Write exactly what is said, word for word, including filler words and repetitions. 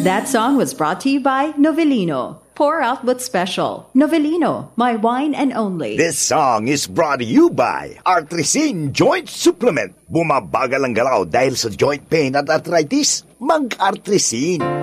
That song was brought to you by Novelino. Pour out what's special. Novelino, my wine and only. This song is brought to you by Artrisin Joint Supplement. Bumabagal ang galaw dahil sa joint pain at arthritis. Mag-Artrisin.